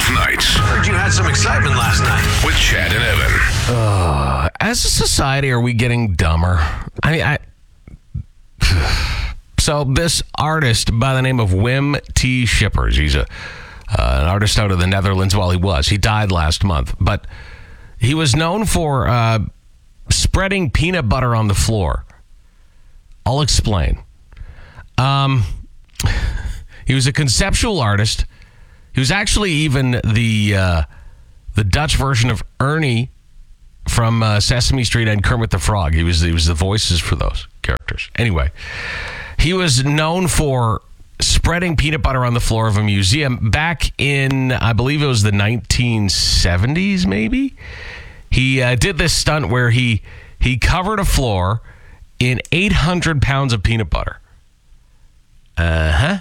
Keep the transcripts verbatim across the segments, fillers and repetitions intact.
Golf Nights. Heard you had some excitement last night. With Chad and Evan. Uh, as a society, are we getting dumber? I, I So this artist by the name of Wim T. Schippers, he's a uh, an artist out of the Netherlands. Well, he was. He died last month. But he was known for uh, spreading peanut butter on the floor. I'll explain. Um, he was a conceptual artist. He was actually even the uh, the Dutch version of Ernie from uh, Sesame Street and Kermit the Frog. He was he was the voices for those characters. Anyway, he was known for spreading peanut butter on the floor of a museum back in, I believe it was the nineteen seventies, maybe. He uh, did this stunt where he he covered a floor in eight hundred pounds of peanut butter. Uh-huh.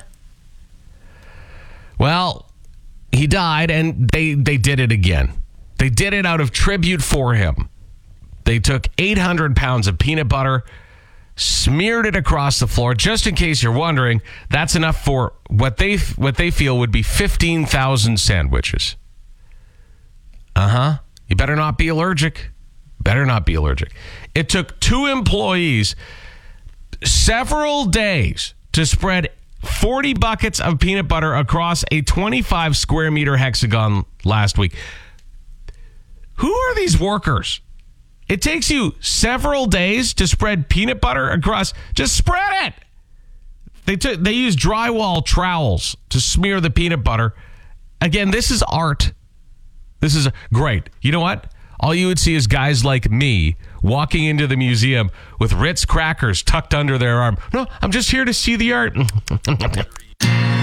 Well, he died, and they, they did it again. They did it out of tribute for him. They took eight hundred pounds of peanut butter, smeared it across the floor. Just in case you're wondering, that's enough for what they what they feel would be fifteen thousand sandwiches. Uh-huh. You better not be allergic. Better not be allergic. It took two employees several days to spread forty buckets of peanut butter across a twenty-five square meter hexagon last week. Who are these workers? It takes you several days to spread peanut butter across. Just spread it. They took they use drywall trowels to smear the peanut butter. Again, this is art. This is great. You know what? All you would see is guys like me walking into the museum with Ritz crackers tucked under their arm. No, I'm just here to see the art.